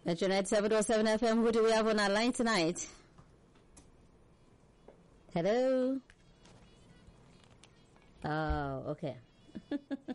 Metro 97.7 FM. Who do we have on our line tonight? Hello? Oh, okay.